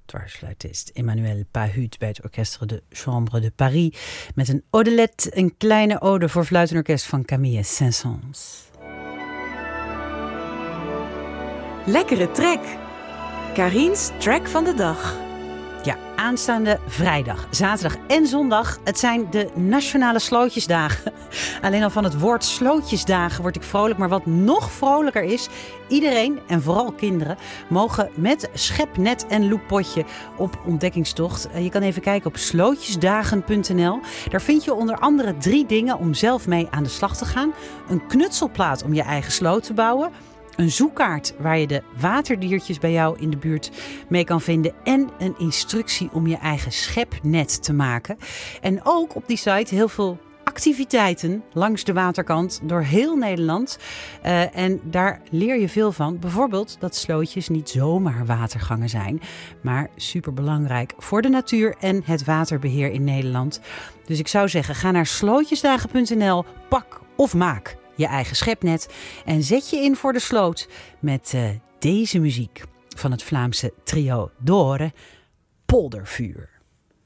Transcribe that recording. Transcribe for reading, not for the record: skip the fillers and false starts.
dwarsfluitist Emmanuel Pahud bij het Orchestre de Chambre de Paris met een odelette, een kleine ode voor fluit en orkest van Camille Saint-Saëns. Lekkere track. Karin's track van de dag. Ja, aanstaande vrijdag, zaterdag en zondag. Het zijn de Nationale Slootjesdagen. Alleen al van het woord slootjesdagen word ik vrolijk. Maar wat nog vrolijker is, iedereen en vooral kinderen mogen met schep, net en loeppotje op ontdekkingstocht. Je kan even kijken op slootjesdagen.nl. Daar vind je onder andere 3 dingen om zelf mee aan de slag te gaan. Een knutselplaat om je eigen sloot te bouwen. Een zoekkaart waar je de waterdiertjes bij jou in de buurt mee kan vinden. En een instructie om je eigen schepnet te maken. En ook op die site heel veel activiteiten langs de waterkant door heel Nederland. En daar leer je veel van. Bijvoorbeeld dat slootjes niet zomaar watergangen zijn. Maar superbelangrijk voor de natuur en het waterbeheer in Nederland. Dus ik zou zeggen, ga naar slootjesdagen.nl, pak of maak je eigen schepnet en zet je in voor de sloot met deze muziek van het Vlaamse trio Dore, Poldervuur.